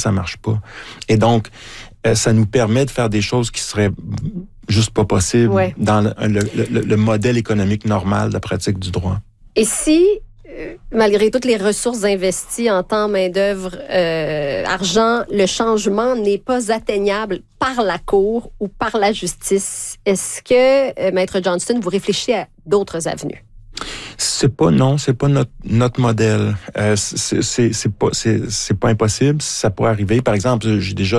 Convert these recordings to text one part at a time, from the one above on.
ça marche pas. Et donc, ça nous permet de faire des choses qui seraient juste pas possibles dans le modèle économique normal de la pratique du droit. Et si, malgré toutes les ressources investies en temps, main-d'œuvre, argent, le changement n'est pas atteignable par la Cour ou par la justice, est-ce que, Maître Johnston, vous réfléchissez à d'autres avenues? C'est pas notre modèle. C'est pas impossible. Ça pourrait arriver. Par exemple, je suis déjà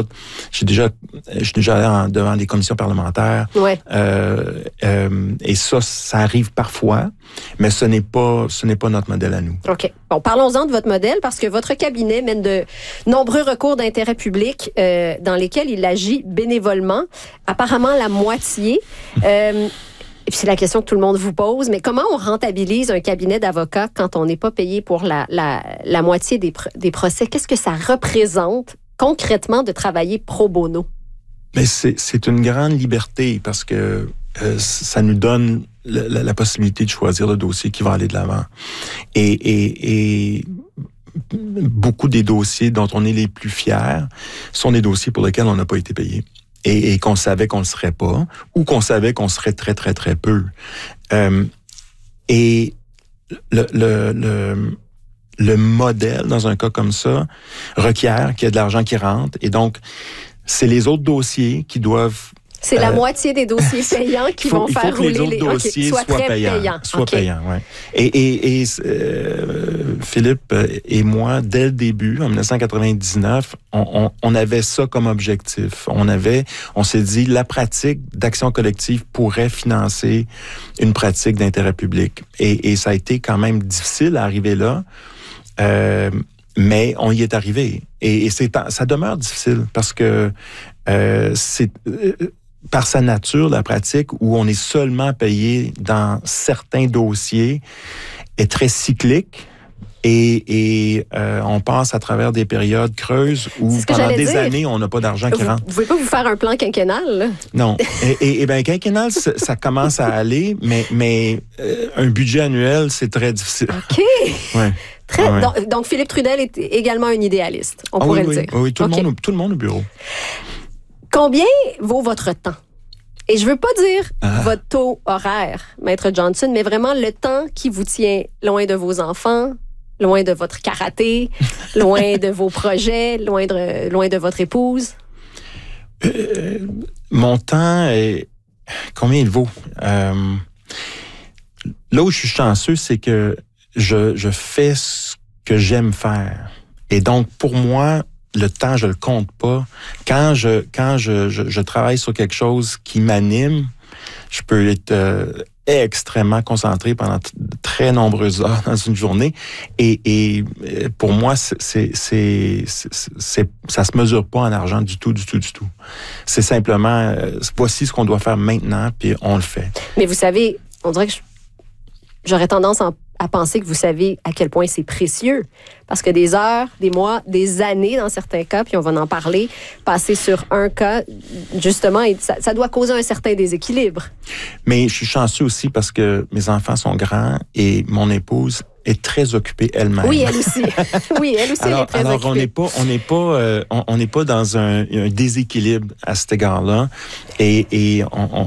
allé devant des commissions parlementaires. Ouais. Et ça arrive parfois, mais ce n'est pas notre modèle à nous. OK. Bon, parlons-en de votre modèle parce que votre cabinet mène de nombreux recours d'intérêt public dans lesquels il agit bénévolement, apparemment la moitié. Et puis c'est la question que tout le monde vous pose, mais comment on rentabilise un cabinet d'avocats quand on n'est pas payé pour la moitié des procès? Qu'est-ce que ça représente concrètement de travailler pro bono? Mais c'est une grande liberté parce que ça nous donne la possibilité de choisir le dossier qui va aller de l'avant. Et beaucoup des dossiers dont on est les plus fiers sont des dossiers pour lesquels on n'a pas été payé. Et qu'on savait qu'on ne le serait pas, ou qu'on savait qu'on serait très, très, très peu. Et le modèle, dans un cas comme ça, requiert qu'il y ait de l'argent qui rentre. Et donc, c'est les autres dossiers qui doivent... C'est la moitié des dossiers payants qui vont faire rouler les autres dossiers soient très payants. Ouais. Et Philippe et moi, dès le début, en 1999, on avait ça comme objectif. On s'est dit, la pratique d'action collective pourrait financer une pratique d'intérêt public. Et ça a été quand même difficile à arriver là. Mais on y est arrivé. Et ça demeure difficile parce que c'est... par sa nature, la pratique où on est seulement payé dans certains dossiers est très cyclique et on passe à travers des périodes creuses où pendant des années, on n'a pas d'argent qui rentre. Vous pouvez pas vous faire un plan quinquennal, là? Non. Et bien, quinquennal, ça commence à aller, mais un budget annuel, c'est très difficile. OK. Ouais. Donc, Philippe Trudel est également un idéaliste, on pourrait le dire. Oui, tout le monde au bureau. Combien vaut votre temps? Et je veux pas dire votre taux horaire, Maître Johnston, mais vraiment le temps qui vous tient loin de vos enfants, loin de votre karaté, loin de vos projets, loin de votre épouse. Mon temps, combien il vaut? Là où je suis chanceux, c'est que je fais ce que j'aime faire. Et donc, pour moi, le temps, je le compte pas. Quand je travaille sur quelque chose qui m'anime, je peux être extrêmement concentré pendant très nombreuses heures dans une journée. Et pour moi, ça se mesure pas en argent du tout. C'est simplement, voici ce qu'on doit faire maintenant, puis on le fait. Mais vous savez, on dirait que j'aurais tendance à penser que vous savez à quel point c'est précieux. Parce que des heures, des mois, des années dans certains cas, puis on va en parler, passer sur un cas, justement, ça doit causer un certain déséquilibre. Mais je suis chanceux aussi parce que mes enfants sont grands et mon épouse est très occupée elle-même. Oui, elle aussi. Elle est très occupée. Alors on n'est pas dans un déséquilibre à cet égard-là et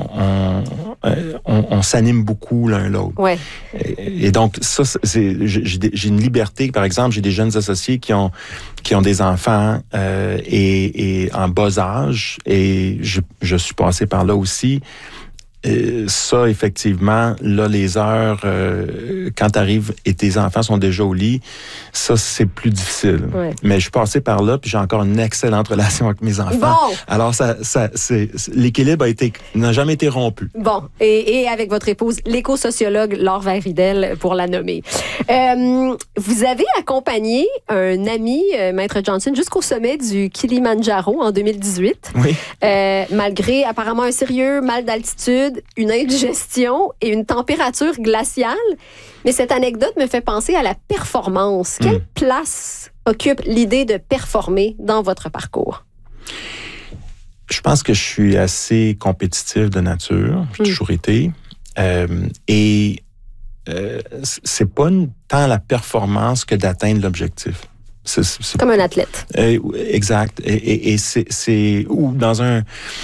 on s'anime beaucoup l'un l'autre. Ouais. Et donc ça, j'ai une liberté. Par exemple, j'ai des jeunes associés qui ont des enfants et en bas âge et je suis passé par là aussi. Ça, effectivement, là, les heures, quand t'arrives et tes enfants sont déjà au lit, ça, c'est plus difficile. Ouais. Mais je suis passé par là, puis j'ai encore une excellente relation avec mes enfants. Bon. Alors, l'équilibre n'a jamais été rompu. Bon. Et avec votre épouse, l'éco-sociologue Laure Varidel, pour la nommer. Vous avez accompagné un ami, Maître Johnston, jusqu'au sommet du Kilimandjaro en 2018. Oui. Malgré apparemment un sérieux mal d'altitude, une indigestion et une température glaciale. Mais cette anecdote me fait penser à la performance. Quelle place occupe l'idée de performer dans votre parcours? Je pense que je suis assez compétitif de nature. J'ai toujours été. C'est pas tant la performance que d'atteindre l'objectif. C'est comme un athlète. Exact. Et c'est ou dans un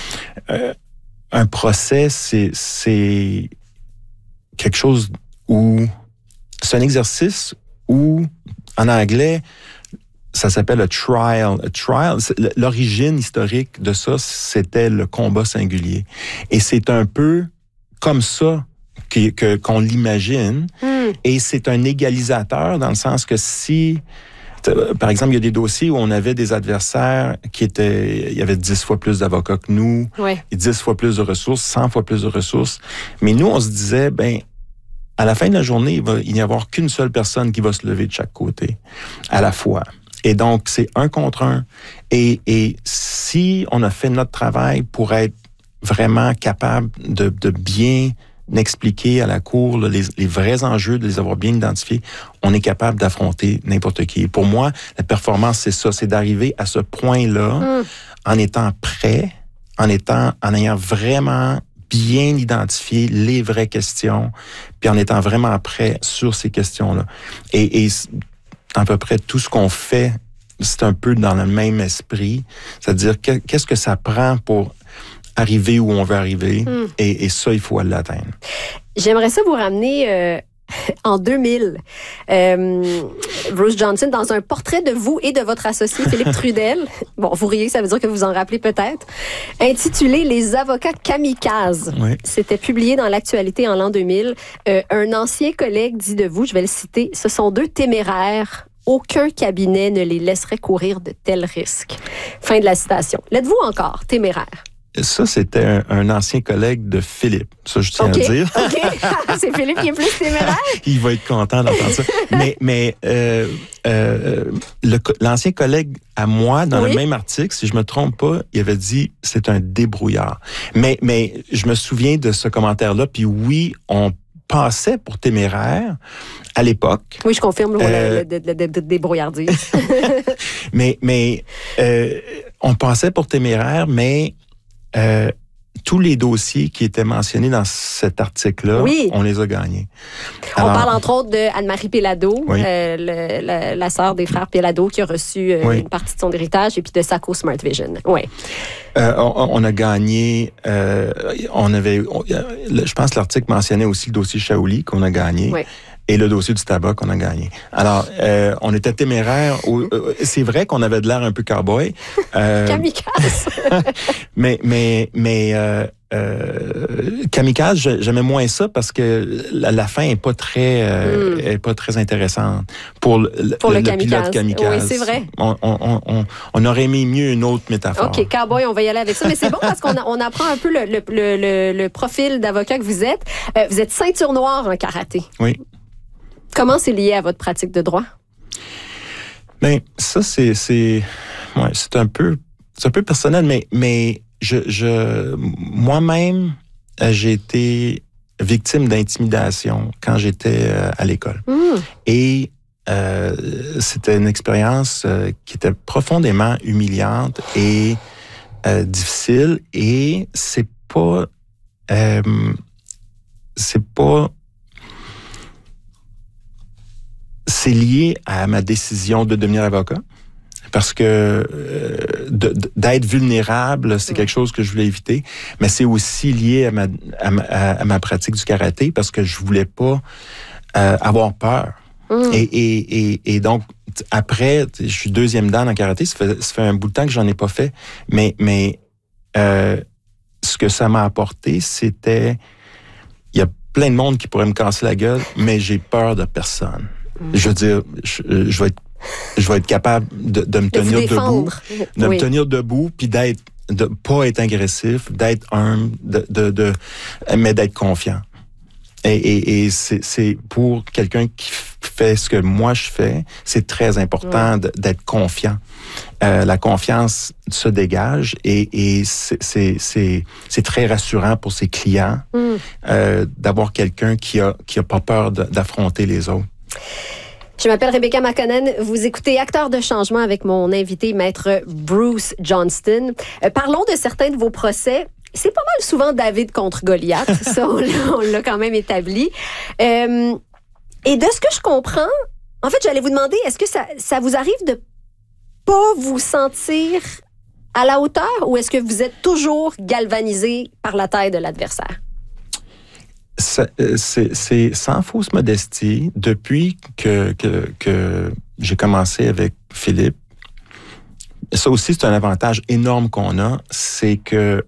procès, c'est quelque chose où c'est un exercice où, en anglais, ça s'appelle a trial. A trial, l'origine historique de ça, c'était le combat singulier. Et c'est un peu comme ça qu'on l'imagine. Et c'est un égalisateur dans le sens que si, par exemple, il y a des dossiers où on avait des adversaires il y avait 10 fois plus d'avocats que nous, et 10 fois plus de ressources, 100 fois plus de ressources. Mais nous, on se disait, à la fin de la journée, il va n'y avoir qu'une seule personne qui va se lever de chaque côté, à la fois. Et donc, c'est 1 contre 1. Et si on a fait notre travail pour être vraiment capable de bien expliquer à la cour les vrais enjeux, de les avoir bien identifiés, on est capable d'affronter n'importe qui. Et pour moi, la performance, c'est ça, c'est d'arriver à ce point-là en étant prêt, en ayant vraiment bien identifié les vraies questions, puis en étant vraiment prêt sur ces questions-là. Et à peu près tout ce qu'on fait, c'est un peu dans le même esprit, c'est-à-dire qu'est-ce que ça prend pour arriver où on veut arriver, et ça, il faut l'atteindre. J'aimerais ça vous ramener en 2000. Bruce Johnson, dans un portrait de vous et de votre associé Philippe Trudel, bon, vous riez, ça veut dire que vous en rappelez peut-être, intitulé « Les avocats kamikazes ». C'était publié dans l'Actualité en l'an 2000. Un ancien collègue dit de vous, je vais le citer, « Ce sont 2 téméraires. Aucun cabinet ne les laisserait courir de tels risques. » Fin de la citation. L'êtes-vous encore téméraire? Ça, c'était un ancien collègue de Philippe. Ça, je tiens à le dire. OK. C'est Philippe qui est plus téméraire? Il va être content d'entendre ça. Mais l'ancien collègue à moi, dans le même article, si je me trompe pas, il avait dit c'est un débrouillard. Mais je me souviens de ce commentaire-là. Puis oui, on passait pour téméraire à l'époque. Oui, je confirme le débrouillardise. mais on passait pour téméraire, mais tous les dossiers qui étaient mentionnés dans cet article-là, on les a gagnés. Alors, on parle entre autres de Anne-Marie Pellado, la sœur des frères Pellado qui a reçu une partie de son héritage, et puis de Saco Smart Vision. On a gagné, je pense que l'article mentionnait aussi le dossier Shaoli qu'on a gagné. Et le dossier du tabac qu'on a gagné. Alors, on était téméraires. C'est vrai qu'on avait de l'air un peu cowboy. Kamikaze. mais kamikaze, j'aimais moins ça parce que la fin est pas très intéressante pour le pilote kamikaze. Oui, c'est vrai. On aurait aimé mieux une autre métaphore. OK, cowboy, on va y aller avec ça. Mais c'est bon parce qu'on apprend un peu le profil d'avocat que vous êtes. Vous êtes ceinture noire en karaté. Oui. Comment c'est lié à votre pratique de droit? Ben, ça, c'est un peu personnel, mais moi-même, j'ai été victime d'intimidation quand j'étais à l'école. Et c'était une expérience qui était profondément humiliante et difficile, et c'est lié à ma décision de devenir avocat, parce que d'être vulnérable, c'est quelque chose que je voulais éviter, mais c'est aussi lié à ma pratique du karaté, parce que je voulais pas avoir peur. Et donc, après, je suis 2e dan en karaté, ça fait un bout de temps que j'en ai pas fait, mais ce que ça m'a apporté, c'était, il y a plein de monde qui pourrait me casser la gueule, mais j'ai peur de personne. Je veux dire, je vais être capable de me tenir debout, me tenir debout, puis de pas être agressif, d'être humble, mais d'être confiant. Et c'est pour quelqu'un qui fait ce que moi je fais, c'est très important d'être confiant. La confiance se dégage et c'est très rassurant pour ses clients d'avoir quelqu'un qui a pas peur d'affronter les autres. Je m'appelle Rebecca McConnell. Vous écoutez Acteurs de changement avec mon invité, Maître Bruce Johnston. Parlons de certains de vos procès. C'est pas mal souvent David contre Goliath. Ça, on l'a quand même établi. Et de ce que je comprends, En fait, j'allais vous demander, est-ce que ça vous arrive de pas vous sentir à la hauteur ou est-ce que vous êtes toujours galvanisé par la taille de l'adversaire? C'est sans fausse modestie, depuis que j'ai commencé avec Philippe, ça aussi, c'est un avantage énorme qu'on a, c'est que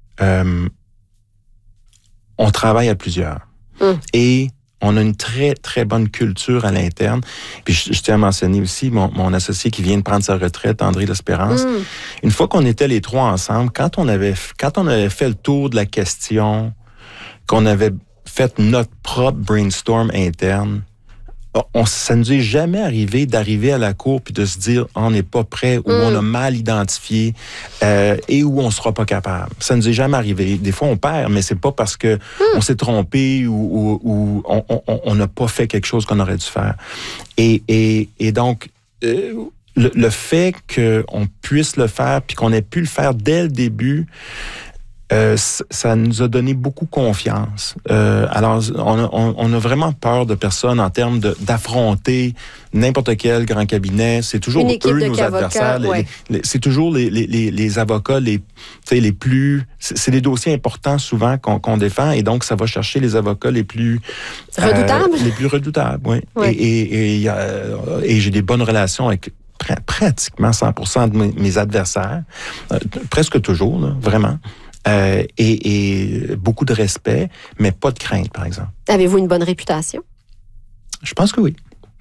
on travaille à plusieurs. Et on a une très, très bonne culture à l'interne. Puis je tiens à mentionner aussi mon associé qui vient de prendre sa retraite, André L'Espérance. Une fois qu'on était les trois ensemble, quand on avait fait le tour de la question, qu'on avait fait notre propre brainstorm interne, ça nous est jamais arrivé d'arriver à la cour puis de se dire on n'est pas prêt ou on a mal identifié et où on sera pas capable. Ça nous est jamais arrivé. Des fois on perd, mais c'est pas parce que on s'est trompé ou on n'a pas fait quelque chose qu'on aurait dû faire. Et donc le fait qu'on puisse le faire puis qu'on ait pu le faire dès le début. Ça nous a donné beaucoup confiance. Alors, on a vraiment peur de personne en termes d'affronter n'importe quel grand cabinet. C'est toujours eux nos adversaires. Ouais. C'est toujours les avocats les plus... C'est des dossiers importants souvent qu'on défend et donc ça va chercher les avocats les plus... redoutables? Les plus redoutables, oui. Ouais. Et j'ai des bonnes relations avec pratiquement 100% de mes adversaires. Presque toujours, là, vraiment. Et beaucoup de respect, mais pas de crainte, par exemple. Avez-vous une bonne réputation? Je pense que oui.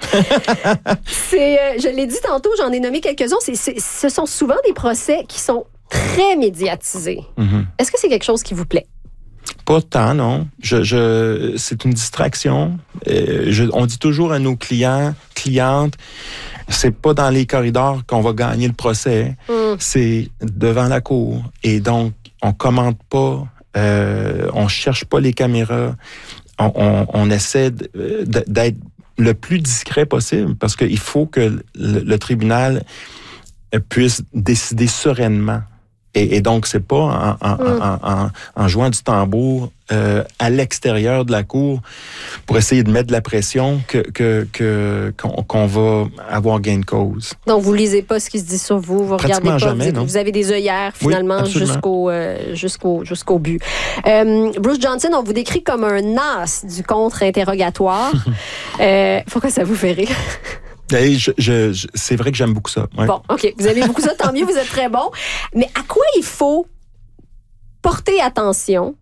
Je l'ai dit tantôt, j'en ai nommé quelques-uns. Ce sont souvent des procès qui sont très médiatisés. Est-ce que c'est quelque chose qui vous plaît? Pas tant, non. C'est une distraction. On dit toujours à nos clientes, c'est pas dans les corridors qu'on va gagner le procès. C'est devant la cour. Et donc, on commente pas, on cherche pas les caméras, on essaie d'être le plus discret possible parce qu'il faut que le tribunal puisse décider sereinement. Et donc, c'est pas en jouant du tambour à l'extérieur de la cour pour essayer de mettre de la pression qu'on va avoir gain de cause. Donc, vous lisez pas ce qui se dit sur vous, vous regardez pas, jamais, vous avez des œillères finalement jusqu'au but. Bruce Johnson, on vous décrit comme un as du contre-interrogatoire. Pourquoi ça vous fait rire? C'est vrai que j'aime beaucoup ça. Ouais. Bon, OK. Vous aimez beaucoup ça, tant mieux, vous êtes très bon. Mais à quoi il faut porter attention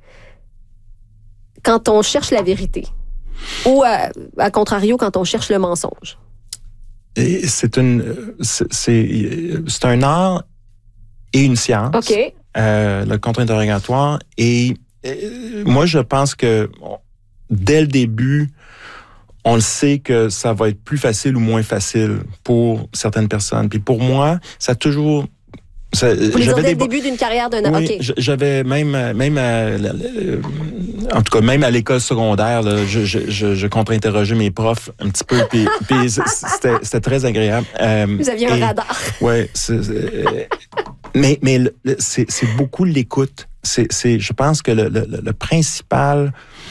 quand on cherche la vérité? Ou, à contrario, quand on cherche le mensonge? C'est un art et une science. OK. Le contre-interrogatoire. Et moi, je pense que dès le début, on le sait que ça va être plus facile ou moins facile pour certaines personnes. Puis pour moi, ça a toujours... Vous les dès le début d'une carrière d'un... Oui, okay. J'avais même en tout cas, même à l'école secondaire, là, je contre-interrogeais mes profs un petit peu, puis c'était très agréable. Vous aviez un radar. Oui, mais c'est beaucoup l'écoute. Je pense que le principal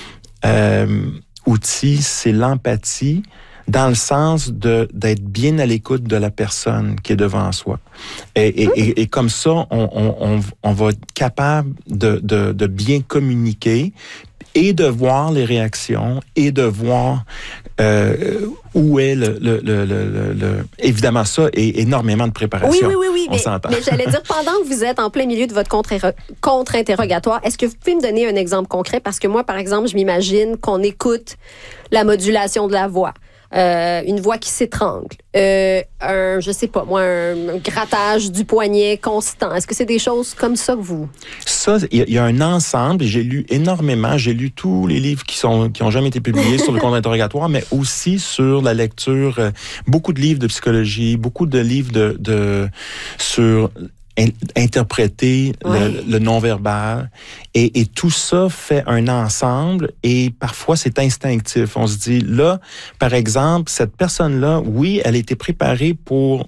outil, c'est l'empathie, dans le sens d'être bien à l'écoute de la personne qui est devant soi. Et comme ça, on va être capable de bien communiquer et de voir les réactions et de voir où est évidemment ça et énormément de préparation. Oui. On s'entend. Mais j'allais dire, pendant que vous êtes en plein milieu de votre contre-interrogatoire, est-ce que vous pouvez me donner un exemple concret? Parce que moi, par exemple, je m'imagine qu'on écoute la modulation de la voix. Une voix qui s'étrangle, je sais pas moi, un grattage du poignet constant. Est-ce que c'est des choses comme ça que vous... Ça, il y a un ensemble, j'ai lu énormément, j'ai lu tous les livres qui ont jamais été publiés sur le contre-interrogatoire, mais aussi sur la lecture, beaucoup de livres de psychologie, beaucoup de livres sur interpréter le non-verbal. Et tout ça fait un ensemble et parfois c'est instinctif. On se dit, là, par exemple, cette personne-là, oui, elle a été préparée pour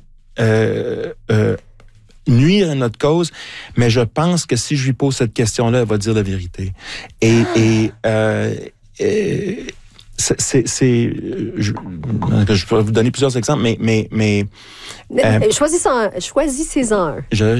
nuire à notre cause, mais je pense que si je lui pose cette question-là, elle va dire la vérité. je peux vous donner plusieurs exemples, mais Choisissez-en un. je